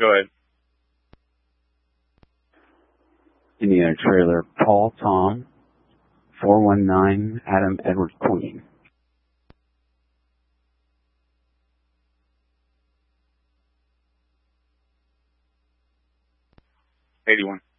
Go ahead. Indiana trailer, Paul Tom, 419 Adam Edward Queen. 81.